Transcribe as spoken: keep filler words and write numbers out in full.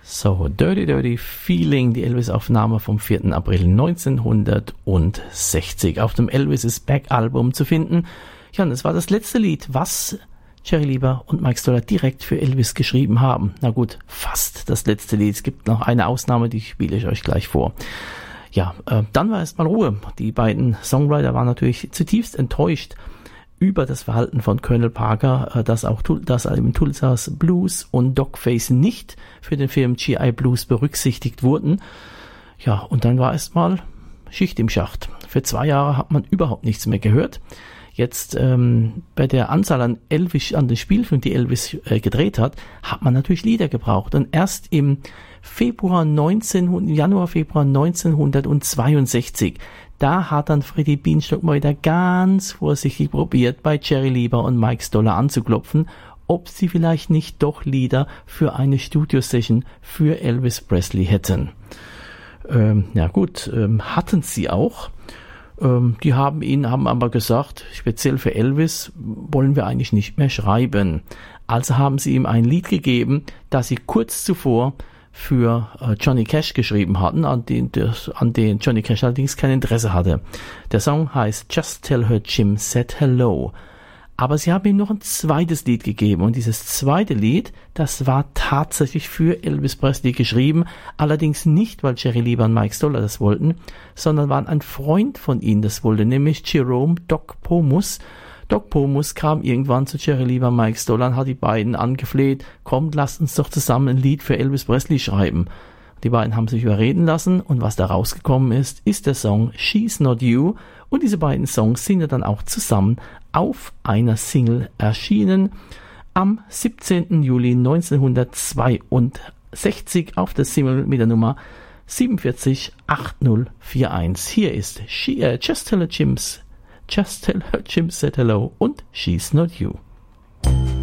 So, Dirty Dirty Feeling, die Elvis-Aufnahme vom vierten April neunzehnhundertsechzig auf dem Elvis is Back Album zu finden. Ja, und das war das letzte Lied, was Jerry Lieber und Mike Stoller direkt für Elvis geschrieben haben. Na gut, fast das letzte Lied. Es gibt noch eine Ausnahme, die spiele ich euch gleich vor. Ja, äh, dann war erstmal Ruhe. Die beiden Songwriter waren natürlich zutiefst enttäuscht über das Verhalten von Colonel Parker, äh, dass auch dass eben Tulsas Blues und Dogface nicht für den Film G I Blues berücksichtigt wurden. Ja, und dann war erstmal Schicht im Schacht. Für zwei Jahre hat man überhaupt nichts mehr gehört. Jetzt ähm, bei der Anzahl an Elvis, an den Spielfilmen, die Elvis äh, gedreht hat, hat man natürlich Lieder gebraucht. Und erst im Februar neunzehnhundert, Januar, Februar neunzehnhundertzweiundsechzig, da hat dann Freddie Bienstock mal wieder ganz vorsichtig probiert, bei Jerry Lieber und Mike Stoller anzuklopfen, ob sie vielleicht nicht doch Lieder für eine Studio-Session für Elvis Presley hätten. Ähm, ja gut, ähm, hatten sie auch. Ähm, die haben ihnen, haben aber gesagt, speziell für Elvis wollen wir eigentlich nicht mehr schreiben. Also haben sie ihm ein Lied gegeben, das sie kurz zuvor für äh, Johnny Cash geschrieben hatten, an den, das, an den Johnny Cash allerdings kein Interesse hatte. Der Song heißt Just Tell Her Jim Said Hello. Aber sie haben ihm noch ein zweites Lied gegeben und dieses zweite Lied, das war tatsächlich für Elvis Presley geschrieben, allerdings nicht, weil Jerry Lieber und Mike Stoller das wollten, sondern war ein Freund von ihnen das wollte, nämlich Jerome Doc Pomus. Doc Pomus kam irgendwann zu Jerry Lieber, Mike Stoller und hat die beiden angefleht, kommt, lasst uns doch zusammen ein Lied für Elvis Presley schreiben. Die beiden haben sich überreden lassen und was da rausgekommen ist, ist der Song She's Not You und diese beiden Songs sind ja dann auch zusammen auf einer Single erschienen am siebzehnten Juli neunzehnhundertzweiundsechzig auf der Single mit der Nummer sieben vier acht null vier eins. Hier ist She, uh, Just Tell Her Jim's Just Tell Her Jim Said Hello und She's Not You.